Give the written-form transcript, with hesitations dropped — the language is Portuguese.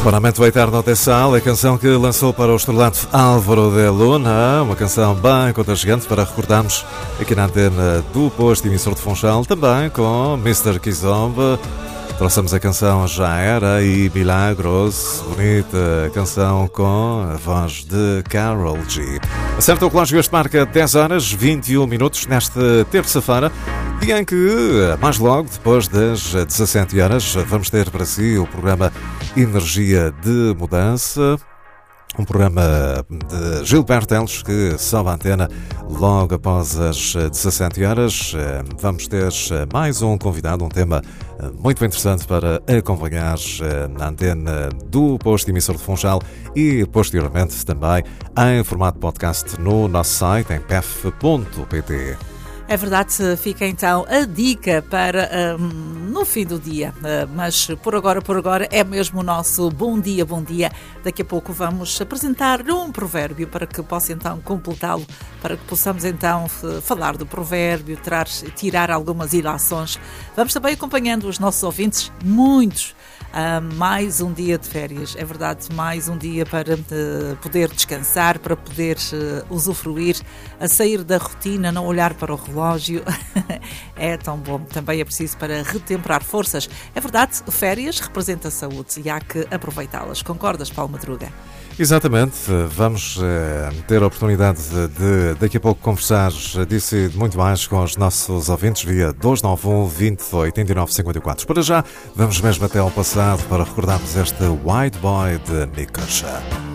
Paramento Eterno de Sal, a canção que lançou para o estrelado Álvaro de Luna, uma canção bem contagiante para recordarmos aqui na antena do posto emissor de Funchal, também com Mr. Kizomba. Trouxemos a canção Já Era e Milagros, bonita canção com a voz de Karol G. Acerta o relógio, este marca 10 horas 21 minutos nesta terça-feira, dia em que, mais logo, depois das 17 horas, vamos ter para si o programa Energia de Mudança. Um programa de Gilberto Teles que sobe a antena logo após as 17 horas. Vamos ter mais um convidado, um tema muito interessante para acompanhar na antena do posto emissor de Funchal e posteriormente também em formato podcast no nosso site em pef.pt. É verdade, fica então a dica para no fim do dia, mas por agora é mesmo o nosso bom dia. Daqui a pouco vamos apresentar um provérbio para que possa então completá-lo, para que possamos então falar do provérbio, tirar algumas ilações. Vamos também acompanhando os nossos ouvintes, muitos. Mais um dia de férias, é verdade, mais um dia para poder descansar, para poder usufruir, a sair da rotina, não olhar para o relógio. É tão bom, também é preciso para retemperar forças. É verdade, férias representa saúde e há que aproveitá-las. Concordas, Paulo Madruga? Exatamente, vamos ter a oportunidade de daqui a pouco conversar disso e de muito mais com os nossos ouvintes via 291 20 89 54. Para já, vamos mesmo até ao passado para recordarmos este White Boy de Nick Kershaw.